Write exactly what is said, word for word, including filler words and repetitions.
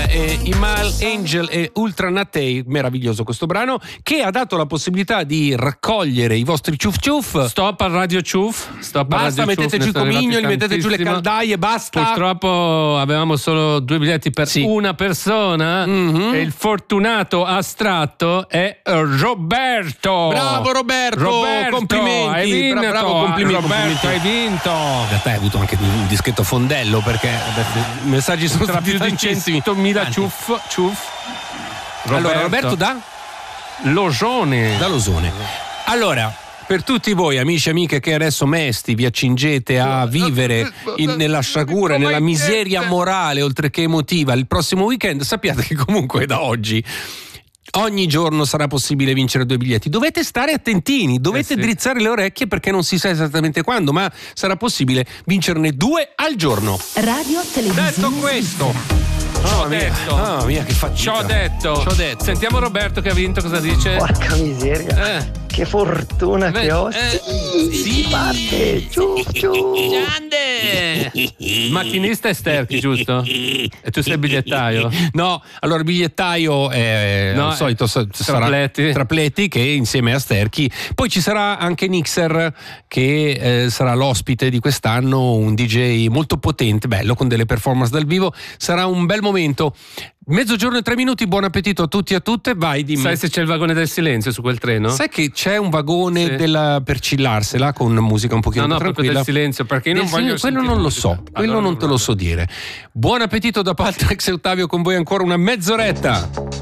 eh, Imal Angel e Ultra Natei, meraviglioso questo brano, che ha dato la possibilità di raccogliere i vostri ciuf ciuf. Stop al radio ciuf. Stop Basta, al radio mettete ciuf, giù i comignoli, mettete giù le tantissimo. caldaie, basta. Purtroppo avevamo solo due biglietti per Sì. una persona Mhm. e il fortunato astratto è Roberto. Bravo Roberto, Roberto, complimenti. hai vinto. Bra- bravo, complimenti, Roberto, complimenti. hai vinto. In realtà hai avuto anche un dischetto fondello, perché i messaggi sono Tra stati più di tantissimi. centomila Tanti. ciuff, ciuff. Allora Roberto da? Losone. Da Losone. Allora, per tutti voi amici e amiche che adesso mesti vi accingete a vivere in- nella sciagura, nella miseria morale oltre che emotiva il prossimo weekend, sappiate che comunque da oggi ogni giorno sarà possibile vincere due biglietti. Dovete stare attentini, dovete Eh sì. drizzare le orecchie, perché non si sa esattamente quando, ma sarà possibile vincerne due al giorno. Radio Televisione Detto questo, Ciò oh mia, detto. oh mia, che fatica. Ci ho detto. Ci ho detto. Sentiamo Roberto che ha vinto, cosa dice? Porca miseria, Eh. che fortuna Beh, che ho. eh, Si parte, giù, giù. Grande! Il macchinista è Sterchi, giusto? E tu sei il bigliettaio? No, allora il bigliettaio è No, al solito sa- sarà Trapletti. Trapletti, che insieme a Sterchi. Poi ci sarà anche Nixer, che eh, sarà l'ospite di quest'anno, un D J molto potente, bello, con delle performance dal vivo. Sarà un bel momento. Mezzogiorno e tre minuti, buon appetito a tutti e a tutte. Vai, dimmi. Sai se c'è il vagone del silenzio su quel treno? Sai che c'è un vagone Sì. della, per chillarsela con musica un pochino No, no, più proprio tranquilla? del silenzio, perché io non Del voglio silenzio, quello sentire non lo musica. so, quello Allora non non te lo vado. so dire. Buon appetito da Paltrax e Ottavio con voi ancora una mezz'oretta.